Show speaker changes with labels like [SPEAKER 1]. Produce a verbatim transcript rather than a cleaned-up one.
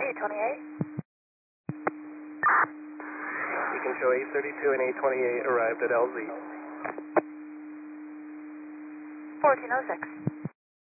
[SPEAKER 1] eight twenty-eight.
[SPEAKER 2] You can show eight thirty-two and eight twenty-eight arrived at L Z.
[SPEAKER 1] fourteen oh six.